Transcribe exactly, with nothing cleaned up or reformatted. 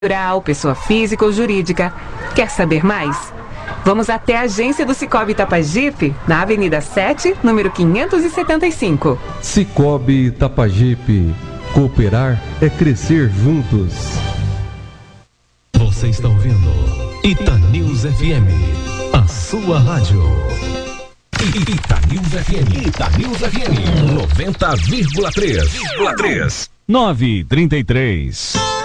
Rural, pessoa física ou jurídica. Quer saber mais? Vamos até a agência do Cicobi Itapajipe, na Avenida sete, número quinhentos e setenta e cinco. Cicobi Itapajipe. Cooperar é crescer juntos. Você está ouvindo Itanews F M, a sua rádio. Itanews F M, Itanews F M, noventa vírgula três. nove e trinta e três.